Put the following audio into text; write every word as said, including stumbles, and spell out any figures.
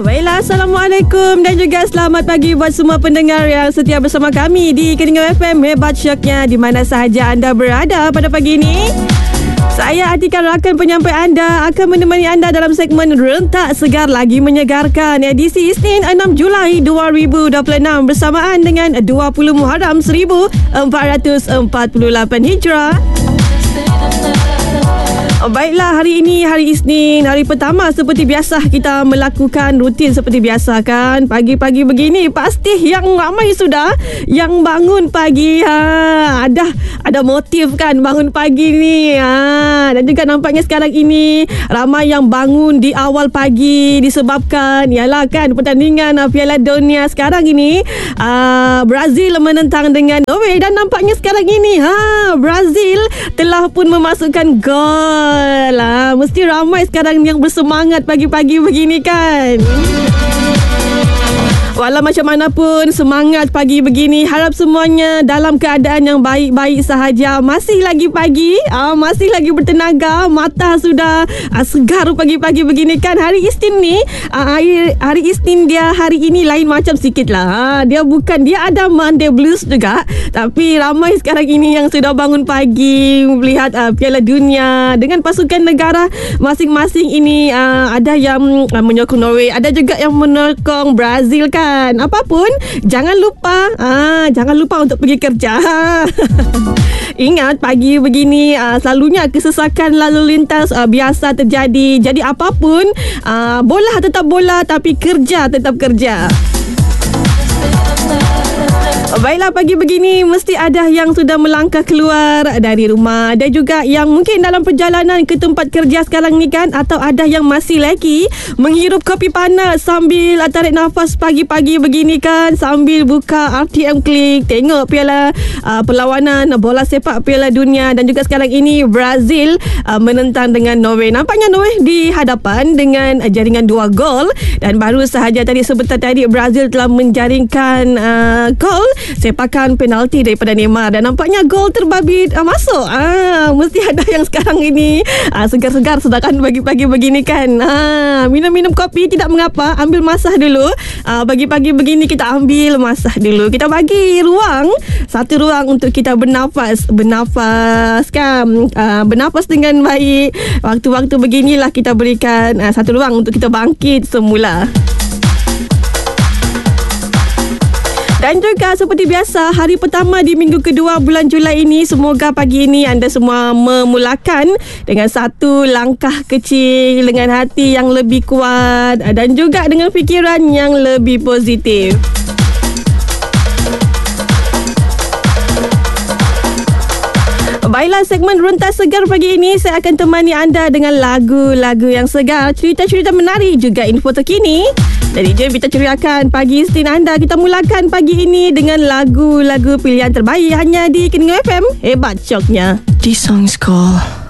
Baiklah, Assalamualaikum dan juga selamat pagi buat semua pendengar yang setia bersama kami di Keningau F M Hebat Syoknya di mana sahaja anda berada pada pagi ini. Saya Atika, rakan penyampai anda, akan menemani anda dalam segmen Rentak Segar Lagi Menyegarkan edisi Isnin enam Julai dua ribu dua puluh enam bersamaan dengan dua puluh Muharram seribu empat ratus empat puluh lapan Hijrah. Baiklah, hari ini hari Isnin, hari pertama seperti biasa kita melakukan rutin seperti biasa kan. Pagi-pagi begini pasti yang ramai sudah yang bangun pagi. Ha, ada ada motif kan bangun pagi ni. Ha, dan juga nampaknya sekarang ini ramai yang bangun di awal pagi disebabkan ialah kan pertandingan Piala Dunia sekarang ini. Uh, Brazil menentang dengan Norway dan nampaknya sekarang ini ha Brazil telah pun memasukkan gol. Lah, mesti ramai sekarang yang bersemangat pagi-pagi begini kan. Walau macam mana pun semangat pagi begini, harap semuanya dalam keadaan yang baik-baik sahaja. Masih lagi pagi, uh, masih lagi bertenaga, mata sudah uh, segar pagi-pagi begini kan. Hari Isnin ni, uh, hari, hari Isnin dia hari ini lain macam sikit lah. Uh, dia bukan, dia ada Monday Blues juga. Tapi ramai sekarang ini yang sudah bangun pagi melihat uh, Piala Dunia dengan pasukan negara masing-masing ini. Uh, ada yang uh, menyokong Norway, ada juga yang menyokong Brazil kan. Apapun, jangan lupa ah, jangan lupa untuk pergi kerja. Ingat, pagi begini ah, selalunya kesesakan lalu lintas ah, biasa terjadi. Jadi apapun, ah, bola tetap bola, tapi kerja tetap kerja. Baiklah, pagi begini mesti ada yang sudah melangkah keluar dari rumah. Ada juga yang mungkin dalam perjalanan ke tempat kerja sekarang ni kan. Atau ada yang masih lagi menghirup kopi panas sambil tarik nafas pagi-pagi begini kan. Sambil buka R T M Klik, tengok piala uh, perlawanan bola sepak Piala Dunia. Dan juga sekarang ini Brazil uh, menentang dengan Norway. Nampaknya Norway di hadapan dengan uh, jaringan dua gol. Dan baru sahaja tadi sebentar tadi Brazil telah menjaringkan uh, gol sepakan penalti daripada Neymar dan nampaknya gol terbabi uh, masuk. Ah, mesti ada yang sekarang ini uh, segar-segar sedangkan pagi-pagi begini kan. Ah, minum-minum kopi tidak mengapa, ambil masah dulu. Uh, pagi-pagi begini kita ambil masah dulu. Kita bagi ruang, satu ruang untuk kita bernafas, bernafas kan. Uh, bernafas dengan baik. Waktu-waktu beginilah kita berikan uh, satu ruang untuk kita bangkit semula. Dan juga seperti biasa, hari pertama di minggu kedua bulan Julai ini, semoga pagi ini anda semua memulakan dengan satu langkah kecil, dengan hati yang lebih kuat dan juga dengan fikiran yang lebih positif. Baiklah, segmen Rentak Segar pagi ini saya akan temani anda dengan lagu-lagu yang segar, cerita-cerita menarik juga info terkini. Jadi jom kita ceriakan pagi Isnin anda. Kita mulakan pagi ini dengan lagu-lagu pilihan terbaik hanya di Keningau F M Hebat Syoknya. This song is called